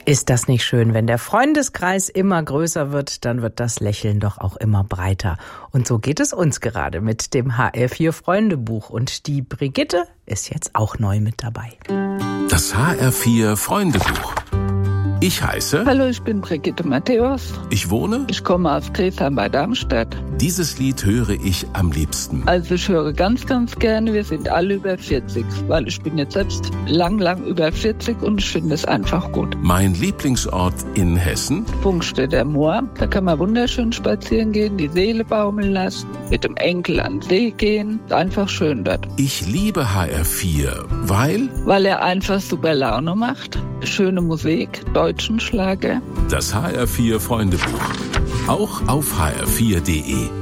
Ist das nicht schön, wenn der Freundeskreis immer größer wird, dann wird das Lächeln doch auch immer breiter. Und so geht es uns gerade mit dem HR4 Freundebuch. Und die Brigitte ist jetzt auch neu mit dabei. Das HR4 Freundebuch. Ich heiße... Hallo, ich bin Brigitte Matthäus. Ich wohne... Ich komme aus Griesheim bei Darmstadt. Dieses Lied höre ich am liebsten. Also ich höre ganz, ganz gerne. Wir sind alle über 40, weil ich bin jetzt selbst lang über 40 und ich finde es einfach gut. Mein Lieblingsort in Hessen? Pfungstedter Moor. Da kann man wunderschön spazieren gehen, die Seele baumeln lassen, mit dem Enkel an den See gehen. Ist einfach schön dort. Ich liebe HR4, weil... Weil er einfach super Laune macht. Schöne Musik, deutschen Schlager. Das HR4 Freundebuch. Auch auf hr4.de.